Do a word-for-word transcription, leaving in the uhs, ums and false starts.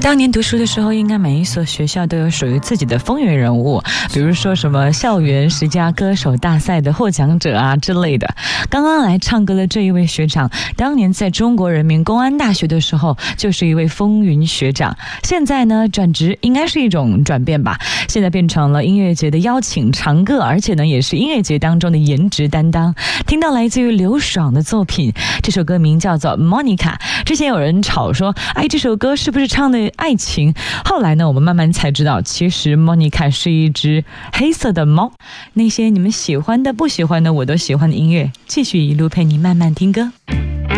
当年读书的时候，应该每一所学校都有属于自己的风云人物，比如说什么校园十佳歌手大赛的获奖者啊之类的。刚刚来唱歌的这一位学长，当年在中国人民公安大学的时候就是一位风云学长，现在呢转职应该是一种转变吧，现在变成了音乐节的邀请常客，而且呢也是音乐节当中的颜值担当。听到来自于刘爽的作品，这首歌名叫做 Monica。 之前有人吵说，哎，这首歌是不是唱的爱情？后来呢我们慢慢才知道，其实 Monica 是一只黑色的猫。那些你们喜欢的不喜欢的我都喜欢的音乐，继续一路陪你慢慢听歌。